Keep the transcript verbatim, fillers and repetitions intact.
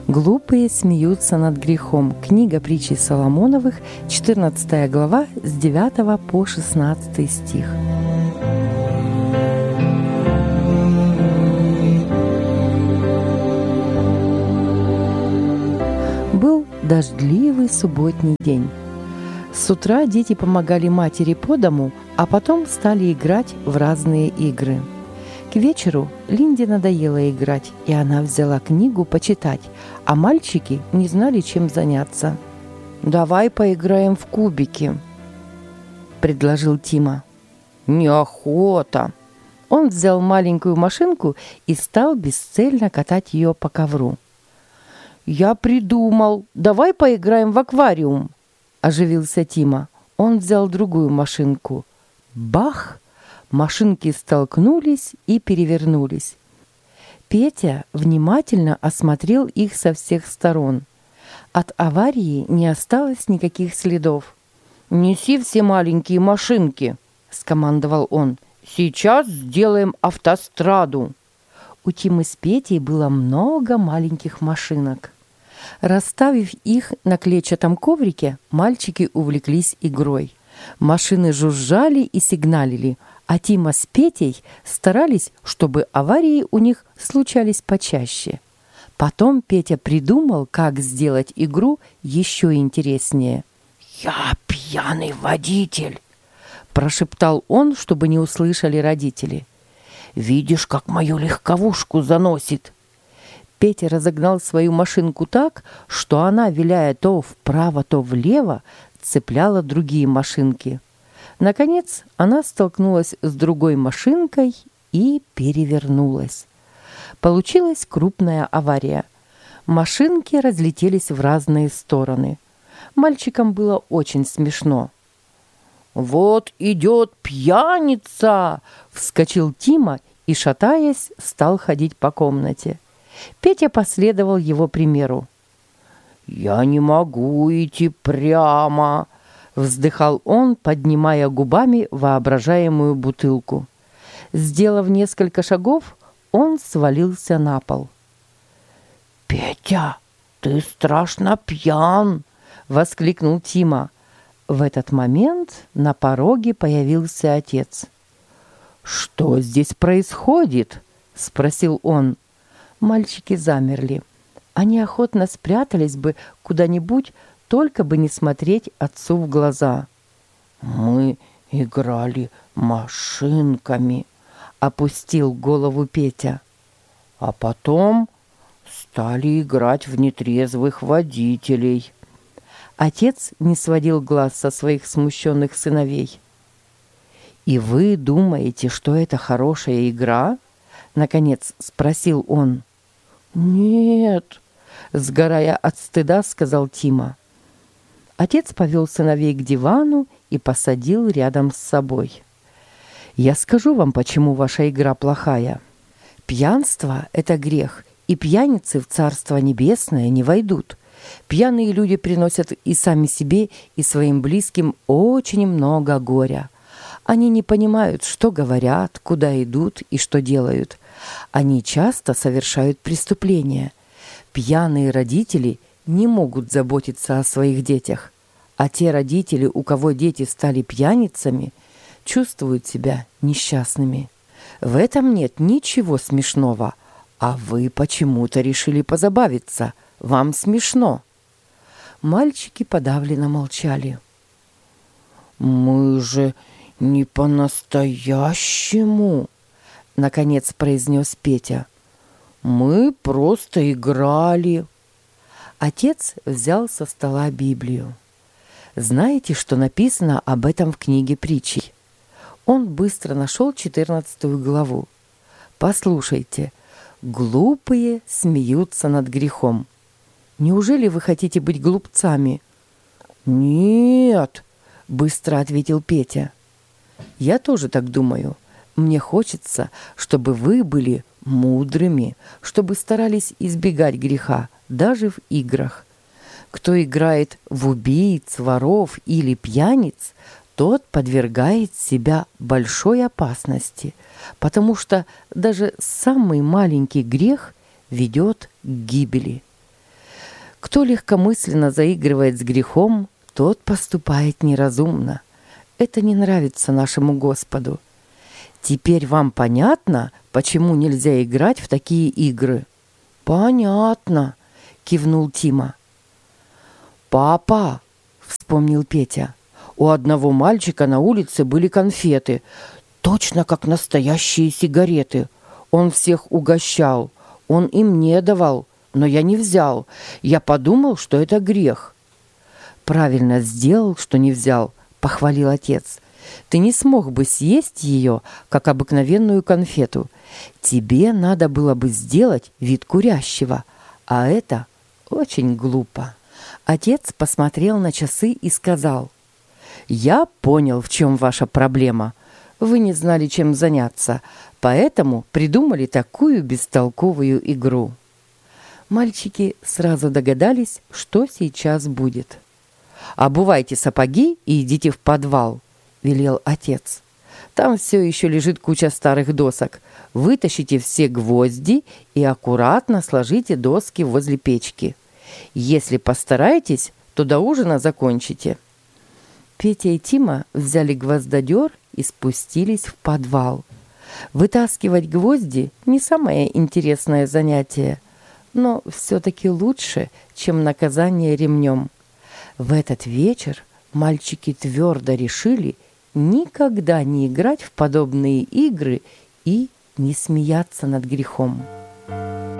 Глупые смеются над грехом. Книга притчей Соломоновых, четырнадцатая глава, с девятого по шестнадцатый стих. Был дождливый субботний день. С утра дети помогали матери по дому, а потом стали играть в разные игры. К вечеру Линде надоело играть, и она взяла книгу почитать, а мальчики не знали, чем заняться. «Давай поиграем в кубики», — предложил Тима. «Неохота». Он взял маленькую машинку и стал бесцельно катать ее по ковру. «Я придумал, давай поиграем в аквариум», — оживился Тима. Он взял другую машинку. Бах! Машинки столкнулись и перевернулись. Петя внимательно осмотрел их со всех сторон. От аварии не осталось никаких следов. «Неси все маленькие машинки», — скомандовал он. «Сейчас сделаем автостраду». У Тимы с Петей было много маленьких машинок. Расставив их на клетчатом коврике, мальчики увлеклись игрой. Машины жужжали и сигналили, а Тима с Петей старались, чтобы аварии у них случались почаще. Потом Петя придумал, как сделать игру еще интереснее. «Я пьяный водитель», – прошептал он, чтобы не услышали родители. «Видишь, как мою легковушку заносит?» Петя разогнал свою машинку так, что она, виляя то вправо, то влево, цепляла другие машинки. Наконец она столкнулась с другой машинкой и перевернулась. Получилась крупная авария. Машинки разлетелись в разные стороны. Мальчикам было очень смешно. «Вот идет пьяница!» — вскочил Тима и, шатаясь, стал ходить по комнате. Петя последовал его примеру. «Я не могу идти прямо», — вздыхал он, поднимая губами воображаемую бутылку. Сделав несколько шагов, он свалился на пол. «Петя, ты страшно пьян!» — воскликнул Тима. В этот момент на пороге появился отец. «Что здесь происходит?» — спросил он. Мальчики замерли. Они охотно спрятались бы куда-нибудь, только бы не смотреть отцу в глаза. «Мы играли машинками», — опустил голову Петя. «А потом стали играть в нетрезвых водителей». Отец не сводил глаз со своих смущенных сыновей. «И вы думаете, что это хорошая игра?» — наконец спросил он. «Нет», — сгорая от стыда, сказал Тима. Отец повел сыновей к дивану и посадил рядом с собой. «Я скажу вам, почему ваша игра плохая. Пьянство — это грех, и пьяницы в Царство Небесное не войдут. Пьяные люди приносят и сами себе, и своим близким очень много горя. Они не понимают, что говорят, куда идут и что делают. Они часто совершают преступления. Пьяные родители не могут заботиться о своих детях, а те родители, у кого дети стали пьяницами, чувствуют себя несчастными. В этом нет ничего смешного, а вы почему-то решили позабавиться. Вам смешно». Мальчики подавленно молчали. «Мы же не по-настоящему», — наконец произнес Петя. «Мы просто играли». Отец взял со стола Библию. Знаете, что написано об этом в книге притчей? Он быстро нашел четырнадцатую главу. Послушайте. «Глупые смеются над грехом». Неужели вы хотите быть глупцами? «Нет», — быстро ответил Петя. «Я тоже так думаю. Мне хочется, чтобы вы были мудрыми, чтобы старались избегать греха, даже в играх. Кто играет в убийц, воров или пьяниц, тот подвергает себя большой опасности, потому что даже самый маленький грех ведет к гибели. Кто легкомысленно заигрывает с грехом, тот поступает неразумно. Это не нравится нашему Господу. Теперь вам понятно, почему нельзя играть в такие игры? Понятно, кивнул Тима. Папа, вспомнил Петя, у одного мальчика на улице были конфеты, точно как настоящие сигареты. Он всех угощал, он и мне давал, но я не взял. Я подумал, что это грех. Правильно сделал, что не взял, похвалил отец. Ты не смог бы съесть ее, как обыкновенную конфету. Тебе надо было бы сделать вид курящего, а это очень глупо. Отец посмотрел на часы и сказал: «Я понял, в чем ваша проблема. Вы не знали, чем заняться, поэтому придумали такую бестолковую игру». Мальчики сразу догадались, что сейчас будет. «Обувайте сапоги и идите в подвал», — велел отец. «Там все еще лежит куча старых досок. Вытащите все гвозди и аккуратно сложите доски возле печки. Если постараетесь, то до ужина закончите». Петя и Тима взяли гвоздодер и спустились в подвал. Вытаскивать гвозди — не самое интересное занятие, но все-таки лучше, чем наказание ремнем. В этот вечер мальчики твердо решили никогда не играть в подобные игры и не смеяться над грехом.